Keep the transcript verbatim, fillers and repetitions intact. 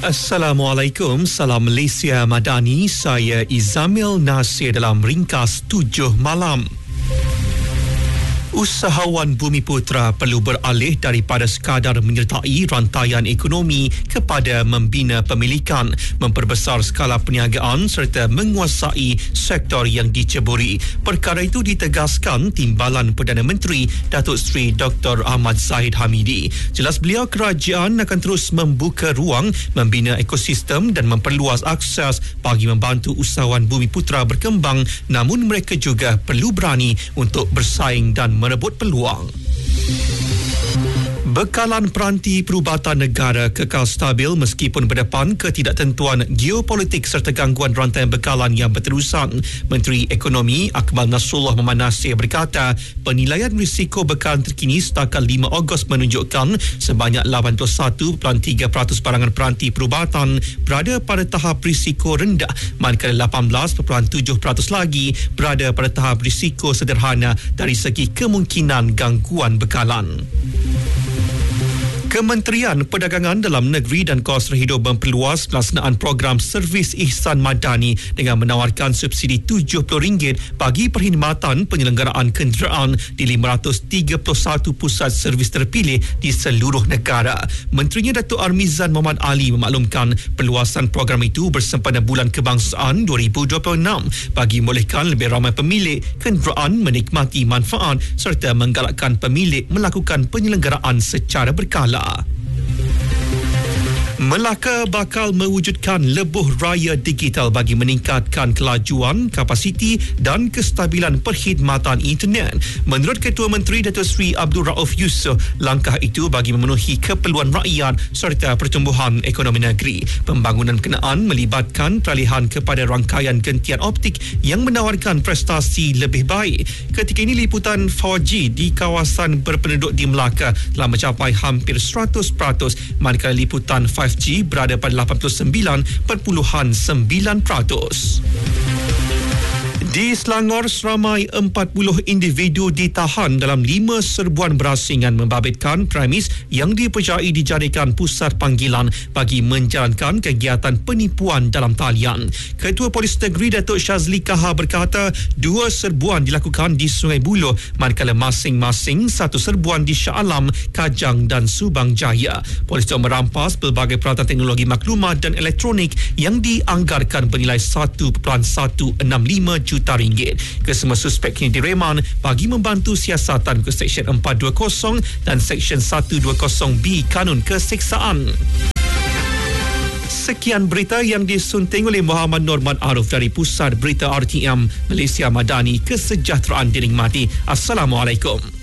Assalamualaikum, salam Malaysia Madani, saya Izamil Nasir dalam ringkas tujuh malam. Usahawan Bumiputra perlu beralih daripada sekadar menyertai rantaian ekonomi kepada membina pemilikan, memperbesar skala perniagaan serta menguasai sektor yang diceburi. Perkara itu ditegaskan Timbalan Perdana Menteri Datuk Seri Doktor Ahmad Zahid Hamidi. Jelas beliau kerajaan akan terus membuka ruang, membina ekosistem dan memperluas akses bagi membantu usahawan Bumiputra berkembang, namun mereka juga perlu berani untuk bersaing dan merebut peluang. Bekalan peranti perubatan negara kekal stabil meskipun berdepan ketidaktentuan geopolitik serta gangguan rantaian bekalan yang berterusan. Menteri Ekonomi Akmal Nasrullah Mohamad Nasir berkata, penilaian risiko bekalan terkini setakat lima Ogos menunjukkan sebanyak lapan puluh satu perpuluhan tiga peratus barangan peranti perubatan berada pada tahap risiko rendah, manakala lapan belas perpuluhan tujuh peratus lagi berada pada tahap risiko sederhana dari segi kemungkinan gangguan bekalan. Kementerian Perdagangan Dalam Negeri dan Kos Hidup memperluas pelaksanaan program servis ihsan madani dengan menawarkan subsidi tujuh puluh ringgit bagi perkhidmatan penyelenggaraan kenderaan di lima ratus tiga puluh satu pusat servis terpilih di seluruh negara. Menterinya Datuk Armizan Muhammad Ali memaklumkan perluasan program itu bersempena Bulan Kebangsaan dua ribu dua puluh enam bagi membolehkan lebih ramai pemilik kenderaan menikmati manfaat serta menggalakkan pemilik melakukan penyelenggaraan secara berkala. Melaka bakal mewujudkan lebuh raya digital bagi meningkatkan kelajuan, kapasiti dan kestabilan perkhidmatan internet. Menurut Ketua Menteri Datuk Seri Abdul Rauf Yusof, langkah itu bagi memenuhi keperluan rakyat serta pertumbuhan ekonomi negeri. Pembangunan berkenaan melibatkan peralihan kepada rangkaian gentian optik yang menawarkan prestasi lebih baik. Ketika ini liputan empat G di kawasan berpenduduk di Melaka telah mencapai hampir seratus peratus, manakala liputan lima G berada pada lapan puluh sembilan perpuluhan sembilan peratus. Di Selangor, seramai empat puluh individu ditahan dalam lima serbuan berasingan membabitkan premis yang dipercayai dijadikan pusat panggilan bagi menjalankan kegiatan penipuan dalam talian. Ketua Polis Negeri Datuk Syazli Kahar berkata, dua serbuan dilakukan di Sungai Buloh, manakala masing-masing satu serbuan di Shah Alam, Kajang dan Subang Jaya. Polis telah merampas pelbagai peralatan teknologi maklumat dan elektronik yang dianggarkan bernilai satu perpuluhan satu enam lima juta ringgit. Kesemua suspek kini direman bagi membantu siasatan ke Seksyen empat dua kosong dan Seksyen seratus dua puluh B Kanun Keseksaan. Sekian berita yang disunting oleh Muhammad Norman Arif dari Pusat Berita R T M Malaysia Madani. Kesejahteraan dinikmati. Assalamualaikum.